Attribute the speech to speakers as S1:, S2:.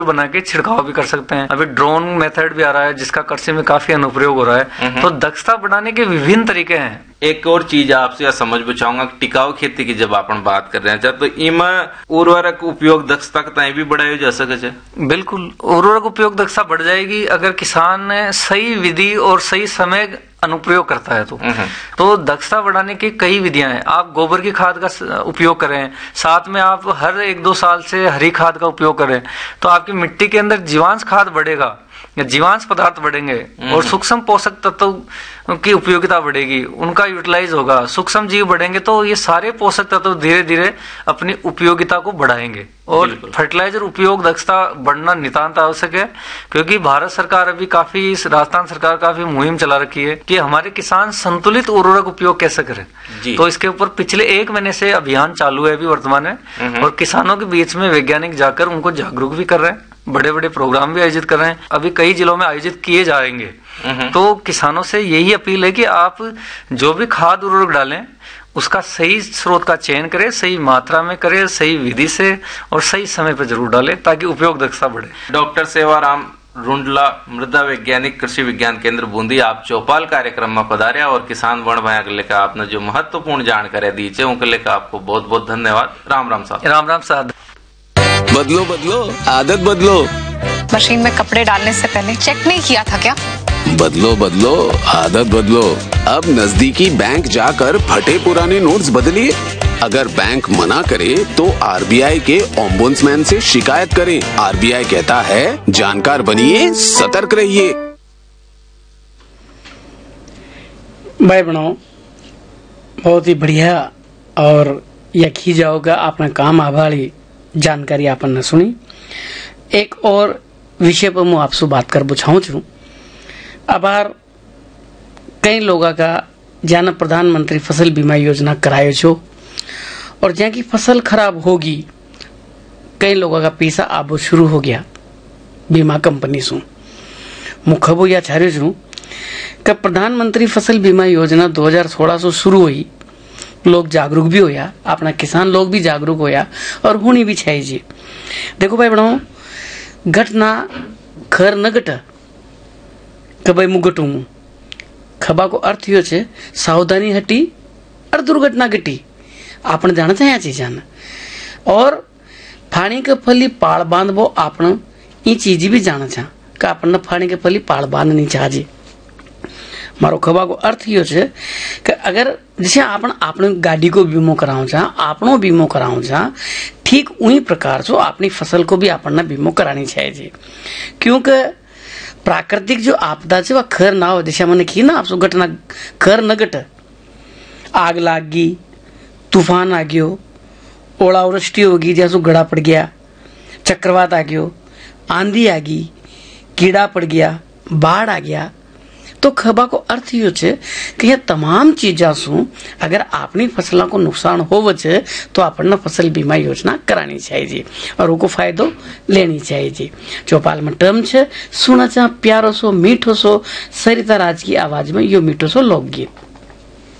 S1: बना के छिड़काव भी कर सकते हैं। अभी ड्रोन मेथड भी आ रहा है जिसका कृषि में काफी अनुप्रयोग हो रहा है। तो दक्षता बढ़ाने के विभिन्न तरीके हैं।
S2: एक और चीज आपसे समझ बचाऊंगा, टिकाऊ खेती की जब अपन बात कर रहे हैं तो इनमें उर्वरक उपयोग दक्षता कहीं भी बढ़ाया जा सके। बिल्कुल,
S1: उर्वरक उपयोग दक्षता बढ़ जाएगी अगर किसान ने सही विधि और सही समय अनुप्रयोग करता है तो दक्षता बढ़ाने की कई विधियां हैं। आप गोबर की खाद का उपयोग करें, साथ में आप हर 1-2 साल से हरी खाद का उपयोग करें, तो आपकी मिट्टी के अंदर जीवांश खाद बढ़ेगा, जीवांश पदार्थ बढ़ेंगे और सूक्ष्म पोषक तत्व की उपयोगिता बढ़ेगी, उनका यूटिलाइज होगा, सूक्ष्म जीव बढ़ेंगे, तो ये सारे पोषक तत्व धीरे धीरे अपनी उपयोगिता को बढ़ाएंगे। और फर्टिलाइजर उपयोग दक्षता बढ़ना नितांत आवश्यक है, क्योंकि भारत सरकार अभी काफी, राजस्थान सरकार काफी मुहिम चला रखी है कि हमारे किसान संतुलित उर्वरक उपयोग कैसे करें। तो इसके ऊपर पिछले 1 महीने से अभियान चालू है अभी वर्तमान में, और किसानों के बीच में वैज्ञानिक जाकर उनको जागरूक भी कर रहे हैं, बड़े बड़े प्रोग्राम भी आयोजित कर रहे हैं, अभी कई जिलों में आयोजित किए जाएंगे। तो किसानों से यही अपील है कि आप जो भी खाद उर्वरक डालें उसका सही स्रोत का चयन करें, सही मात्रा में करें, सही विधि से और सही समय पर जरूर डालें ताकि उपयोग दक्षता बढ़े।
S2: डॉक्टर सेवाराम रुंडला, मृदा वैज्ञानिक कृषि विज्ञान केंद्र बूंदी, आप चौपाल कार्यक्रम में पधारे और किसान वण भया के लेकर आपने जो महत्वपूर्ण जानकारी दी है उनके लेकर आपको बहुत बहुत धन्यवाद। राम राम साहब।
S1: राम राम साहब।
S3: बदलो बदलो आदत बदलो।
S4: मशीन में कपड़े डालने से पहले चेक नहीं किया था क्या?
S3: बदलो बदलो आदत बदलो। अब नजदीकी बैंक जाकर फटे पुराने नोट्स बदलिए। अगर बैंक मना करे तो आरबीआई के ओम्बुड्समैन से शिकायत करें। आरबीआई कहता है जानकार बनिए, सतर्क रहिए।
S5: भाई बहनों, बहुत ही बढ़िया और यकी जाओगा आपने काम आभारी जानकारी आपन ने सुनी। एक और विषय पर मैं आपसे बात कर बुझाऊं छू। अबार कई लोगों का जान प्रधानमंत्री फसल बीमा योजना करायो छो, और जहाँ की फसल खराब होगी कई लोगों का पैसा आबो शुरू हो गया बीमा कंपनी से। मुखबो या छारियो छू कि प्रधानमंत्री फसल बीमा योजना 2016 से शुरू हुई, लोग जागरूक भी होया, अपना किसान लोग भी जागरूक होया और होनी भी चाहिए। देखो भाई बड़ो, घटना खर न घट कब मु घटू खबा को अर्थ यो छे सावधानी हटी और दुर्घटना घटी। आपण जानते हैं चीज और फाणी के फली पाड़ बांधबो आपण ई चीज भी जाना छा कि आपण फाणी के फली पाड़ बांधनी चाहिए। मारो खबा को अर्थ यो छे कि अगर जैसे आपण गाड़ी को बीमो कराऊं छा, आपनो बीमो कराऊं छा, ठीक उही प्रकार से अपनी फसल को भी आपने बीमो करानी चाहिए। क्योंकि प्राकृतिक जो आपदा है वह खर ना हो, जैसे मैंने की ना आपसे घटना खर न घट, आग लाग गई, तूफान आ गयो, ओलावृष्टि होगी, जैसे गड़ा पड़ गया, चक्रवात आ गयो, आंधी आ गई, कीड़ा पड़ गया, बाढ़ आ गया, तो खबा को अर्थ यो छे कि यह तमाम चीजा सु अगर अपनी फसलों को नुकसान होवे छे तो अपन फसल बीमा योजना करानी चाहिए और उनको फायदो लेनी चाहिए। चौपाल में टर्म छे सुना चा प्यारो सो मीठो सो सरिता राज की आवाज में यो मीठो सो लोकगीत।